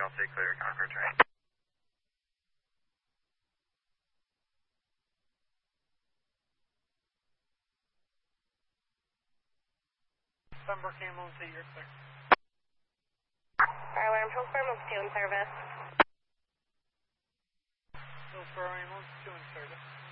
I'll take clear Concord train. Pembroke ambulance 8, you're clear. Fire alarm, Hillsborough ambulance 2 in service. Hillsborough ambulance 2 in service.